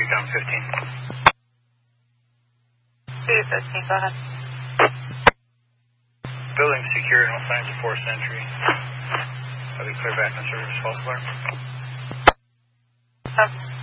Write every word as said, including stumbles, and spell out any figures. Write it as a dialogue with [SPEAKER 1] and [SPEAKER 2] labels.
[SPEAKER 1] Recon fifteen.
[SPEAKER 2] two fifteen, go ahead.
[SPEAKER 1] Building secure, no signs of forced entry. I'll be clear back on service, false alarm.
[SPEAKER 2] Okay.